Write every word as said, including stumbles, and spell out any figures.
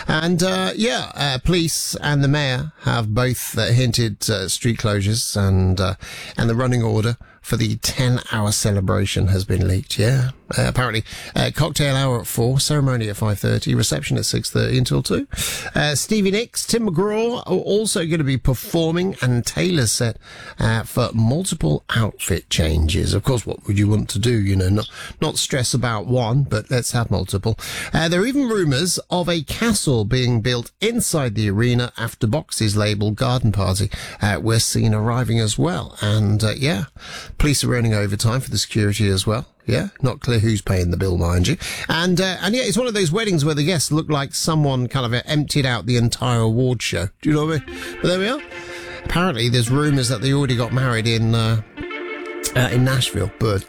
And, uh, yeah, uh, police and the mayor have both uh, hinted uh, street closures and, uh, and the running order for the ten-hour celebration has been leaked, yeah. Uh, apparently, uh, cocktail hour at four, ceremony at five thirty, reception at six thirty until two. Uh, Stevie Nicks, Tim McGraw are also going to be performing, and Taylor's set uh, for multiple outfit changes. Of course, what would you want to do? You know, not, not stress about one, but let's have multiple. Uh, there are even rumours of a castle being built inside the arena after Box's label Garden Party uh, were seen arriving as well. And, uh, yeah, police are earning overtime for the security as well. Yeah, not clear who's paying the bill, mind you. And, uh, and yeah, it's one of those weddings where the guests look like someone kind of emptied out the entire award show. Do you know what I mean? But there we are. Apparently, there's rumours that they already got married in, uh, uh, in Nashville, but